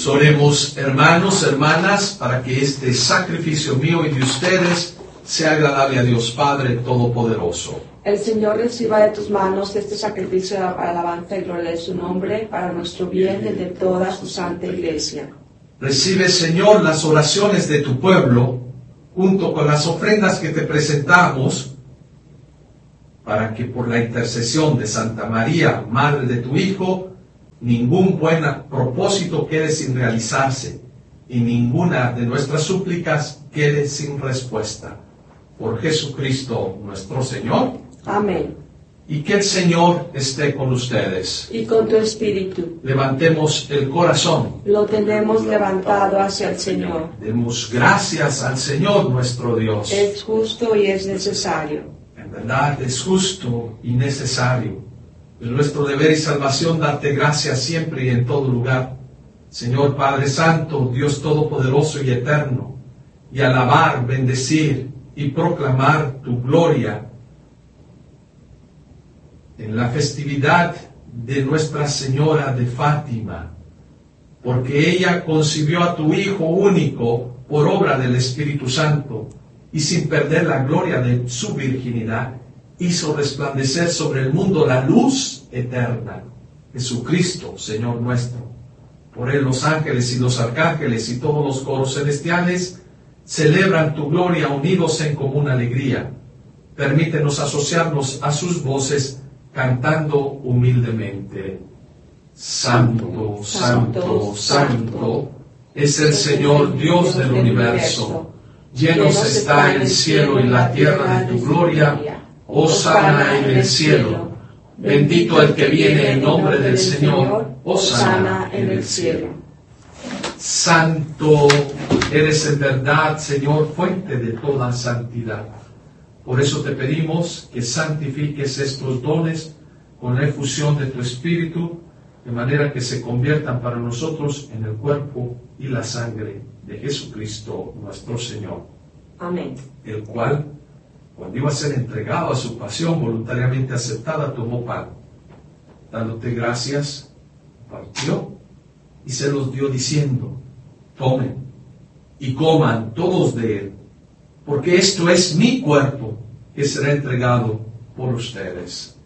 Oremos, hermanos, hermanas, para que este sacrificio mío y de ustedes sea agradable a Dios Padre Todopoderoso. El Señor reciba de tus manos este sacrificio para alabanza y gloria de su nombre, para nuestro bien y de toda su santa Iglesia. Recibe, Señor, las oraciones de tu pueblo, junto con las ofrendas que te presentamos, para que por la intercesión de Santa María, Madre de tu Hijo, ningún buen propósito quede sin realizarse y ninguna de nuestras súplicas quede sin respuesta. Por Jesucristo nuestro Señor. Amén. Y que el Señor esté con ustedes. Y con tu espíritu. Levantemos el corazón. Lo tenemos levantado hacia el Señor. Demos gracias al Señor nuestro Dios. Es justo y es necesario. En verdad es justo y necesario. Es nuestro deber y salvación darte gracias siempre y en todo lugar, Señor Padre Santo, Dios Todopoderoso y Eterno, y alabar, bendecir y proclamar tu gloria en la festividad de Nuestra Señora de Fátima, porque ella concibió a tu Hijo único por obra del Espíritu Santo, y sin perder la gloria de su virginidad, hizo resplandecer sobre el mundo la luz eterna, Jesucristo, Señor nuestro. Por él los ángeles y los arcángeles y todos los coros celestiales celebran tu gloria unidos en común alegría. Permítenos asociarnos a sus voces cantando humildemente. Santo, santo, santo es el Señor Dios del universo. Llenos está el cielo y la tierra de tu gloria. Hosana en el cielo. Bendito el que viene en nombre del Señor. Hosana en el cielo. Santo eres en verdad, Señor, fuente de toda santidad. Por eso te pedimos que santifiques estos dones con la efusión de tu Espíritu, de manera que se conviertan para nosotros en el cuerpo y la sangre de Jesucristo nuestro Señor. Amén. El cual, cuando iba a ser entregado a su pasión voluntariamente aceptada, tomó pan. Dándote gracias, partió y se los dio diciendo: tomen y coman todos de él, porque esto es mi cuerpo que será entregado por ustedes.